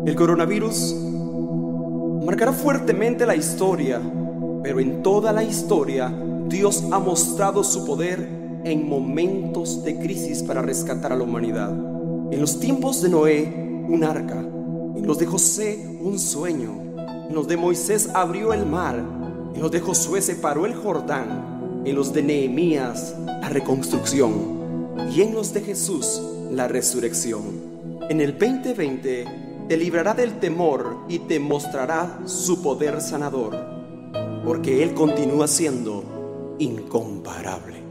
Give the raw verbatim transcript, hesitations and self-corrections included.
El coronavirus marcará fuertemente la historia, pero en toda la historia Dios ha mostrado su poder en momentos de crisis para rescatar a la humanidad. En los tiempos de Noé, un arca. En los de José, un sueño. En los de Moisés abrió el mar. En los de Josué separó el Jordán. En los de Nehemías, la reconstrucción. Y en los de Jesús, la resurrección. En el veinte veinte te librará del temor y te mostrará su poder sanador, porque Él continúa siendo incomparable.